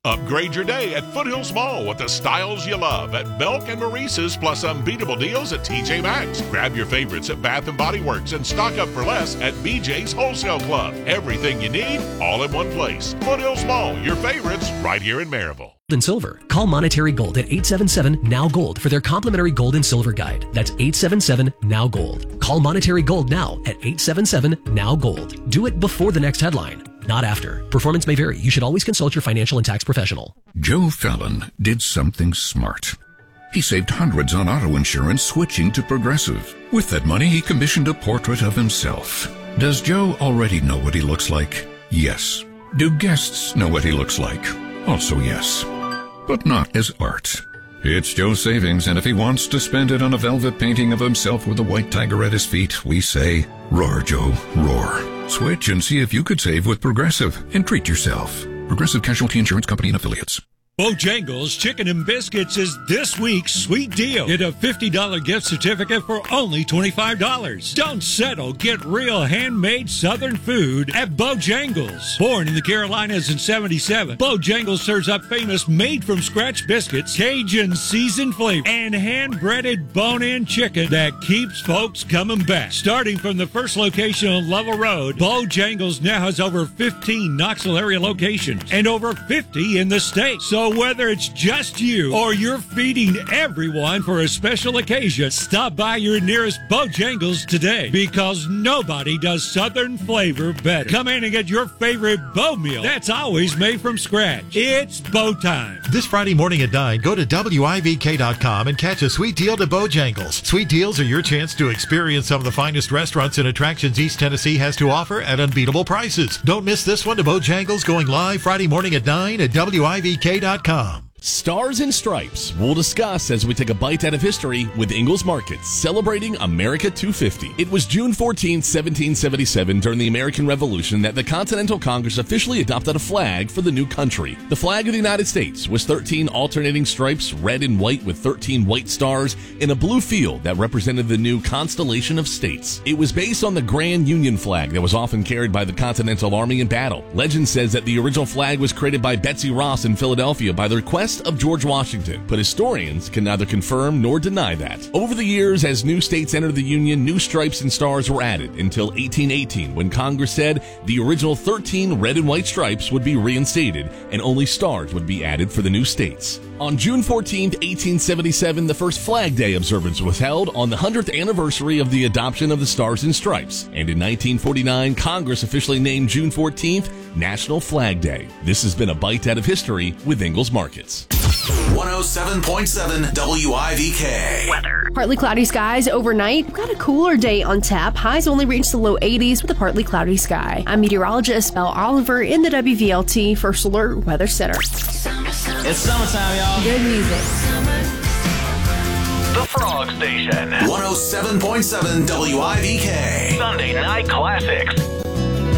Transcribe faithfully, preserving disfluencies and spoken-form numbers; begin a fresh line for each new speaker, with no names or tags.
Upgrade your day at Foothills Mall with the styles you love at Belk and Maurice's, plus unbeatable deals at T J Maxx. Grab your favorites at Bath and Body Works and stock up for less at B J's Wholesale Club. Everything you need, all in one place. Foothills Mall, your favorites, right here in Maryville.
And silver. Call Monetary Gold at eight seven seven, N O W, GOLD for their complimentary gold and silver guide. That's eight seven seven, N O W, GOLD. Call Monetary Gold now at eight seven seven, N O W, GOLD. Do it before the next headline, not after. Performance may vary. You should always consult your financial and tax professional.
Joe Fallon did something smart. He saved hundreds on auto insurance switching to Progressive. With that money, he commissioned a portrait of himself. Does Joe already know what he looks like? Yes. Do guests know what he looks like? Also yes. But not as art. It's Joe's savings, and if he wants to spend it on a velvet painting of himself with a white tiger at his feet, we say, roar, Joe, roar. Switch and see if you could save with Progressive and treat yourself. Progressive Casualty Insurance Company and Affiliates.
Bojangles Chicken and Biscuits is this week's sweet deal. Get a fifty dollars gift certificate for only twenty-five dollars. Don't settle. Get real handmade Southern food at Bojangles. Born in the Carolinas in seventy-seven, Bojangles serves up famous made-from-scratch biscuits, Cajun seasoned flavor, and hand-breaded bone-in chicken that keeps folks coming back. Starting from the first location on Level Road, Bojangles now has over fifteen Knoxville area locations and over fifty in the state. So whether it's just you or you're feeding everyone for a special occasion, stop by your nearest Bojangles today, because nobody does Southern flavor better. Come in and get your favorite Bo meal that's always made from scratch. It's Bo time.
This Friday morning at nine, go to W I V K dot com and catch a sweet deal to Bojangles. Sweet deals are your chance to experience some of the finest restaurants and attractions East Tennessee has to offer at unbeatable prices. Don't miss this one to Bojangles, going live Friday morning at nine at W I V K dot com.
Stars and Stripes, we'll discuss as we take a bite out of history with Ingalls Markets, celebrating America two fifty. It was June fourteenth, seventeen seventy-seven, during the American Revolution, that the Continental Congress officially adopted a flag for the new country. The flag of the United States was thirteen alternating stripes, red and white with thirteen white stars, in a blue field that represented the new constellation of states. It was based on the Grand Union flag that was often carried by the Continental Army in battle. Legend says that the original flag was created by Betsy Ross in Philadelphia by the request of George Washington, but historians can neither confirm nor deny that. Over the years, as new states entered the Union, new stripes and stars were added until eighteen eighteen, when Congress said the original thirteen red and white stripes would be reinstated and only stars would be added for the new states. On June fourteenth, eighteen seventy-seven, the first Flag Day observance was held on the hundredth anniversary of the adoption of the Stars and Stripes, and in nineteen forty-nine, Congress officially named June fourteenth National Flag Day. This has been a bite out of history with Ingalls Markets.
one oh seven point seven W I V K.
Weather. Partly cloudy skies overnight. We've got a cooler day on tap. Highs only reach the low eighties with a partly cloudy sky. I'm meteorologist Belle Oliver in the W V L T First Alert Weather Center.
It's summertime, y'all.
Good music.
The Frog Station. one oh seven point seven W I V K.
Sunday Night Classics.